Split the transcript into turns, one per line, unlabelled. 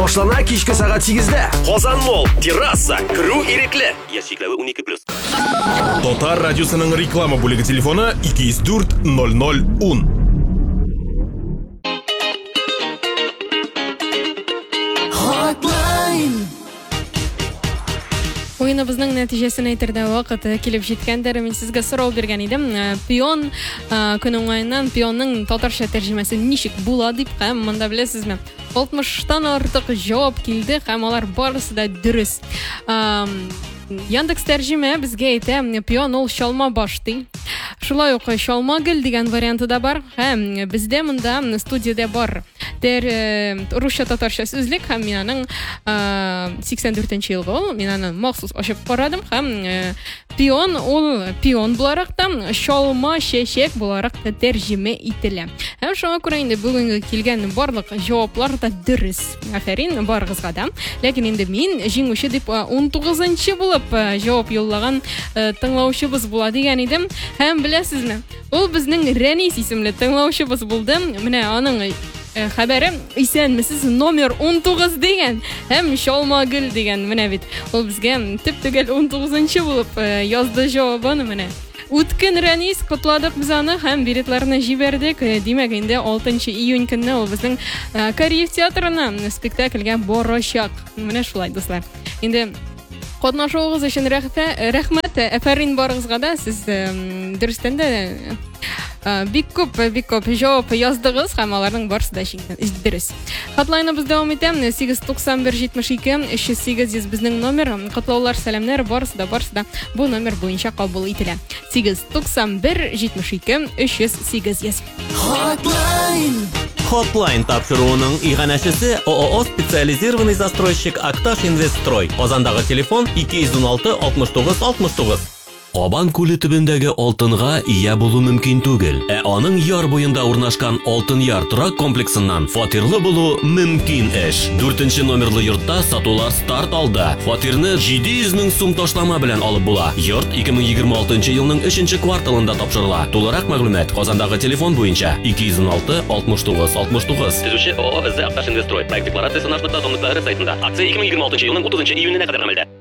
башлана кичке сағат 8-де.
Казан Молл, терраса, кіру ирекле. Ящикләве 12+.
Татар радиосының реклама бүлеге телефоны 204 00 10.
Ойыныбызның нәтижесін әйтердә вакыт килеп җиткәндер. Мин сезгә сорау биргән идем. Пион көн уңаеннан пионның татарча тәрҗемәсе ничек була дип, һәм монда беләсезме? 60-тан артык җавап килде, һәм алар барысы да дөрес. Яндекс тәрҗемә безгә әйтә, пион ул чалма баш ди. Шулай ук чалма гөл дигән варианты да бар. Һәм бездә монда студиядә бар. Русча татарча сүзлек, һәм мин аның 84-нче елгы ул. Мин аны махсус ачып карадым, һәм пион ул пион буларак та чалма чәчәк буларак та тәрҗемә ителә. Һәм шуңа күрә инде бүгенге килгән барлык җаваплар да дөрес. Афәрин барыгызга да. Ләкин инде мин җиңүче дип 19-нчы булып җавап юллаган тыңлаучыбыз була дигән идем. Һәм беләсезме? Ул безнең Рәнис исемле тыңлаучыбыз булды. Менә аның хәбәре исәнмесез номер 19 дигән. Һәм чалма гөл дигән. Менә бит. Ул безгә төп-төгәл 19-нчы булып язды җавабын менә. Үткен Рәнис кутладык без аны һәм билетларны җибәрдек. Димәк, инде 6 июнь көнне ул безнең Корея театрына спектакльгә барачак. Менә шулай, дуслар. Инде катнашуыгыз өчен рәхмәт. Афәрин барыгызга да. Сез дөрестән дә бик күп җавап яздыгыз, һәм аларның барысы да дөрес. Хатлайныбыз дәвам итә. 891-72-308 безнең номер. Котлаулар, сәламнар барысы да бу номер буенча кабул ителә. 891-72-308.
Hotline тапшыруының иганәчесе ООО специализированный застройщик Акташ Инвестстрой. Казандагы телефон 216 69 69. Кабан күле төбендәге алтынга ия булу мөмкин түгел. Аның яр буенда урнашкан Алтын яр торак комплексыннан фатирлы булу мөмкин эш. 4-нче номерлы йортта сатулар старт алды. Фатирны 700 мең сум ташлама белән алып була. Йорт 2026 елның 3-нче кварталында тапшырыла. Тулырак мәгълүмат Казандагы телефон буенча 216 69 69. Төзүче ООО Акташ Инвестстрой. Проект декларациясе нашның томлыклары сайтында. Акция 2026 елның 30 июненә кадәр гамәлдә.